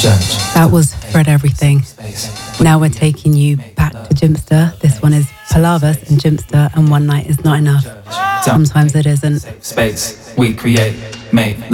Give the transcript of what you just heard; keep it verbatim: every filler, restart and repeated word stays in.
That was Fred Everything. Now we're taking you back to Jimpster. This one is Palavas and Jimpster, and One Night Is Not Enough. Sometimes it isn't. Space we create, make